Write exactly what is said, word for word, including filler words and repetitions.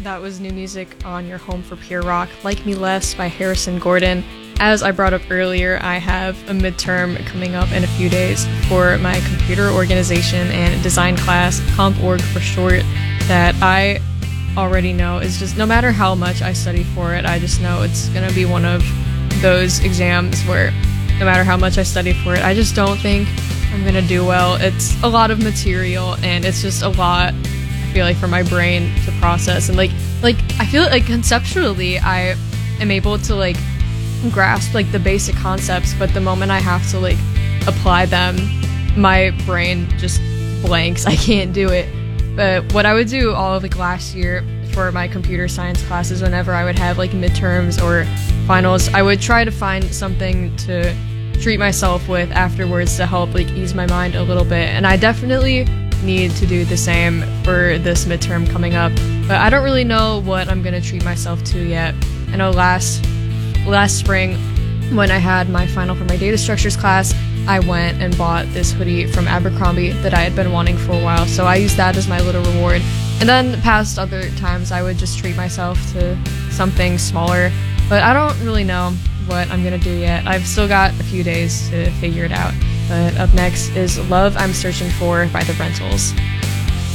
That was new music on your home for pure rock, Like Me Less by Harrison Gordon. As I brought up earlier, I have a midterm coming up in a few days for my computer organization and design class, CompOrg for short, that I already know is just, no matter how much I study for it, I just know it's going to be one of those exams where no matter how much I study for it, I just don't think I'm going to do well. It's a lot of material, and it's just a lot, I feel like, for my brain to process. And like, like I feel like conceptually I am able to like grasp like the basic concepts, but the moment I have to like apply them, my brain just blanks. I can't do it. But what I would do all of like last year for my computer science classes, whenever I would have like midterms or finals, I would try to find something to treat myself with afterwards to help like ease my mind a little bit. And I definitely need to do the same for this midterm coming up, but I don't really know what I'm gonna treat myself to yet. I know last last spring when I had my final for my data structures class, I went and bought this hoodie from Abercrombie that I had been wanting for a while, so I used that as my little reward. And then past other times I would just treat myself to something smaller, but I don't really know what I'm gonna do yet. I've still got a few days to figure it out. But up next is Love I'm Searching For by The Rentals.